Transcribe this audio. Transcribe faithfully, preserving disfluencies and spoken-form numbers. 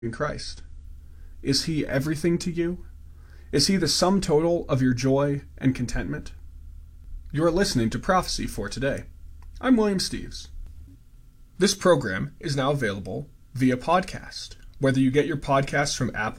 in Christ? Is he everything to you? Is he the sum total of your joy and contentment? You are listening to Prophecy for Today. I'm William Steves. This program is now available via podcast. Whether you get your podcasts from Apple